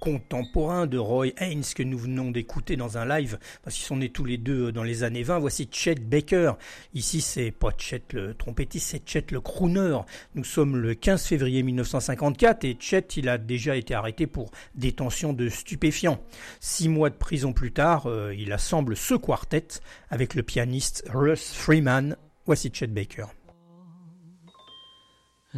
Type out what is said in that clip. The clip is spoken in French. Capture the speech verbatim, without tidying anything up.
contemporain de Roy Haynes que nous venons d'écouter dans un live, parce qu'ils sont nés tous les deux dans les années vingt. Voici Chet Baker. Ici, c'est pas Chet le trompettiste, c'est Chet le crooner. Nous sommes le quinze février mille neuf cent cinquante-quatre et Chet, il a déjà été arrêté pour détention de stupéfiants. Six mois de prison plus tard, euh, il assemble ce quartet avec le pianiste Russ Freeman. Voici Chet Baker.